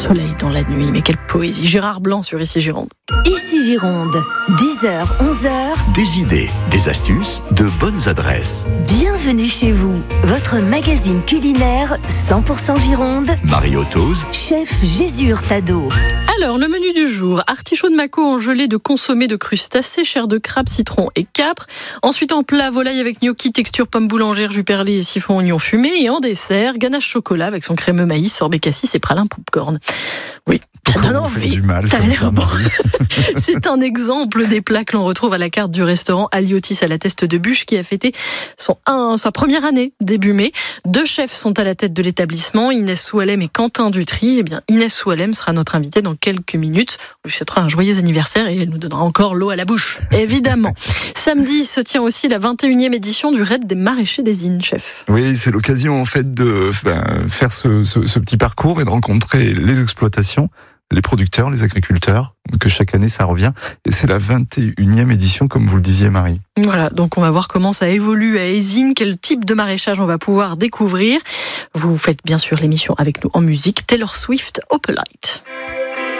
soleil dans la nuit. Mais quelle poésie. Gérard Blanc sur Ici Gironde. Ici Gironde, 10h, 11h. Des idées, des astuces, de bonnes adresses. Bienvenue chez vous, votre magazine culinaire 100% Gironde. Marie Ottoz, Chef Jésus Hurtado. Alors, le menu du jour, artichaut de Mâcon en gelée de consommé de crustacés, chair de crabe, citron et capre. Ensuite, en plat, volaille avec gnocchi, texture pomme boulangère, jus perlé et siphon oignon fumé. Et en dessert, ganache chocolat avec son crémeux maïs, sorbet cassis et pralin popcorn. Oui, ça donne envie. Du mal, T'as comme l'air ça, bon. Marie. C'est un exemple des plats que l'on retrouve à la carte du restaurant Aliotis à la Teste de Bûche qui a fêté sa première année début mai. 2 chefs sont à la tête de l'établissement, Inès Soualem et Quentin Dutry. Eh bien, Inès Soualem sera notre invitée dans quelques minutes. On lui souhaitera un joyeux anniversaire et elle nous donnera encore l'eau à la bouche, évidemment. Samedi se tient aussi la 21e édition du Raid des maraîchers des Innes, chef. Oui, c'est l'occasion en fait de faire ce petit parcours et de rencontrer les exploitations, les producteurs, les agriculteurs, que chaque année ça revient. Et c'est la 21e édition, comme vous le disiez, Marie. Voilà, donc on va voir comment ça évolue à Ézines, quel type de maraîchage on va pouvoir découvrir. Vous faites bien sûr l'émission avec nous en musique, Taylor Swift, Opalite.